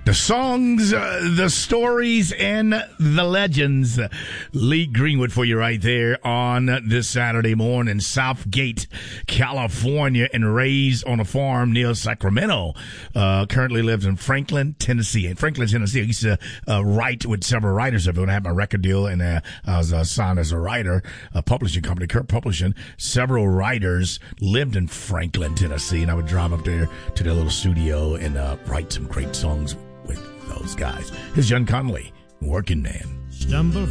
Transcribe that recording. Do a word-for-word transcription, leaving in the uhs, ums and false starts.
The songs, uh, the stories, and the legends. Lee Greenwood for you right there on this Saturday morning. Southgate, California, and raised on a farm near Sacramento. Uh, currently lives in Franklin, Tennessee. In Franklin, Tennessee, I used to uh, write with several writers of it when I had my record deal, and uh, I was uh, signed as a writer, a publishing company, Kurt Publishing. Several writers lived in Franklin, Tennessee, and I would drive up there to their little studio and uh, write some great songs with those guys. Here's John Conley, Working Man. Stumble